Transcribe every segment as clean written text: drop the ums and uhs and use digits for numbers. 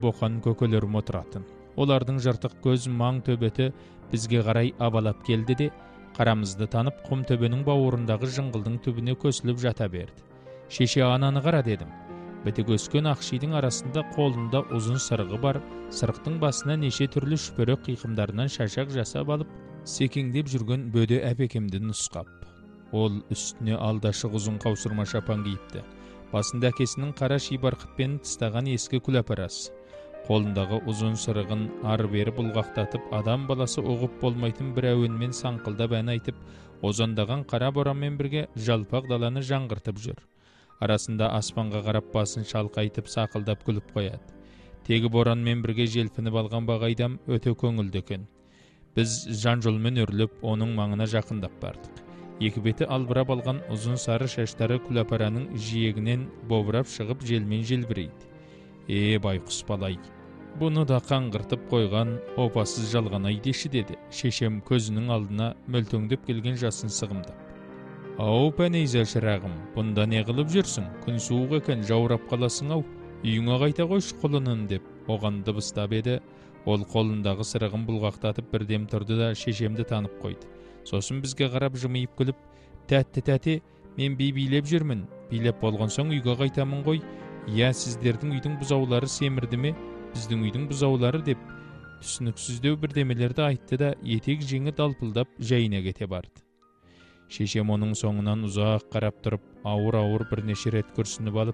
боқан көкөлөрүм отуратын. Олардың жыртық көз маң төбеті бізге қарай абалап келді де, қарамызды танып, құм төбенің бауырындағы жыңғылдың түбіне көсіліп жата берді. Шеше, ананы қара дедім. Бітік өскен ақшидың арасында қолында ұзын сырғы бар, сырықтың басына неше түрлі шүпірек қиқымдарынан шашақ жасап алып, секеңдеп жүрген бөде әпекемді нұсқап. Ол үстіне алдашық ұзын қаусырма шапан киіпті. Басында әкесінің қара шибарқытпен тыстаған ескі күләпарасы. Қолындағы ұзын сырығын ары-бері бұлғақтатып, адам баласы оғып болмайтын бір әуенмен саңқылдап ән айтып, озандаған қара боранмен бірге жалпақ даланы жаңғыртып жүр. Арасында аспанға қарап басын шалқайтып сақылдап күліп қояды. Тегі боранмен бірге желпініп алған бағайдам өте көңілді екен. Біз жан жолмен өрліп, оның маңына жақындап бардық. Екі беті албырап алған ұзын сары шаштары күләпараның жиегінен бобырап шығып желмен желбірейді. Байқұс балай, бұны да қаңғыртып қойған опасыз жалғанай деші, деді. Шешем көзінің алдына мөлтөңдеп келген жасын сығымдап. Ау, Пәнейза шырағым, бұнда не қылып жүрсің? Күн суық екен, жаурап қаласың ау. Үйіңе қайта қойшы құлынын, деп оған дыбыстап еді. Ол қолындағы сырығын бұлғақтатып бірдем тұрды да шешемді танып қойды. Сосын бізге қарап жымиып күліп, тәтті, мен билеп жүрмін. Билеп болған соң үйге қайтамын ғой. Я, сіздердің үйдің бұзаулары семірді ме? Біздің үйдің бұзаулары, деп түсініксіздеу бірдемелерді айтты да етек жеңі далпылдап жайына кете барды. Шешем оның соңынан ұзақ қарап тұрып, ауыр-ауыр бірнеше рет күрсініп алып,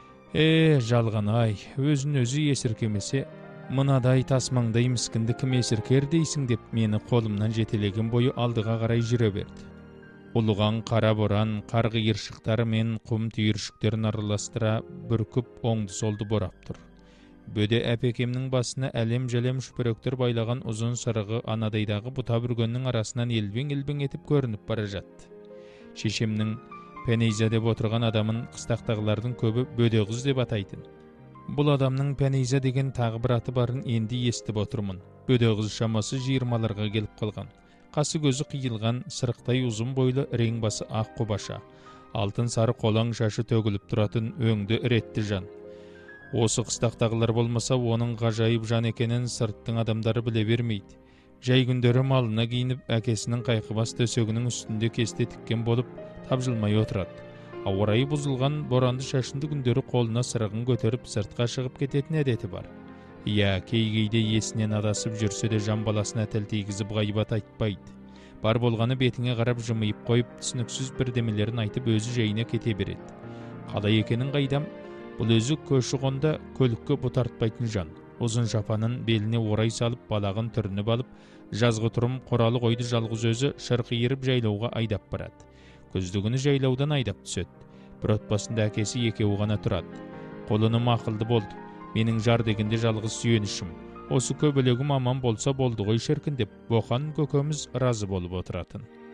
жалған-ай, өзін өзі есіркемесе, мынадай тасмаңдай міскінді кім есіркер дейсің, деп мені қолымнан жетелеген бойы алдыға қарай жүре берді. Ұлыған қара боран, қарғы ершіктары мен құм түйіршіктерін араластыра бүркіп оңды-солды борап тұр. Бөде әпекемнің басына әлем-жәлем шүпіректер байлаған ұзын сырығы анадайдағы бұта бүргеннің арасынан елбең-елбең етіп көрініп бара жатты. Шешемнің Пәнейза деп отырған адамын қыстақтағылардың көбі бөде қыз деп атайтын. Бұл адамның Пәнейза деген тағы бір аты барын енді естіп отырмын. Бөде қыз шамасы 20-ларға келіп қалған. Қасы көзі қиылған, сырықтай ұзын бойлы, рең басы ақ құбаша. Алтын сары қолаң шашы төгіліп тұратын өңді ретті жан. Осы қыстақтағылар болмаса, оның ғажайып жан екенін сырттың адамдары біле бермейді. Жай күндері малына киініп, әкесінің қайқыбас төсегінің үстінде кесте тіккен болып, тапжылмай отырады. Ауа райы бұзылған боранды шашынды күндері қолына сырығын көтеріп, сыртқа шығып кететін әдеті бар. Кей-кейде есінен адасып жүрсе де жан баласына тіл тигізіп ғайбат айтпайды. Бар болғаны бетіңе қарап жымиып қойып, түсініксіз бірдемелерін айтып өзі жайына кете береді. Қалай екенін қайдам, бұл өзі көші-қонда көлікке бұтартпайтын жан. Ұзын шапанын беліне орай салып, балағын түрініп алып, жазғы тұрым қоралы қойды жалғыз өзі шырқы еріп жайлауға айдап барады. Күздігіні жайлаудан айдап түседі. Бір отбасында әкесі екеуі ғана тұрады. Қолыным ақылды болды. Менің жар дегенде жалғыз сүйенішім. Осы көбелегім аман болса болды ғой шіркін, деп боқан көкеміз разы болып отыратын.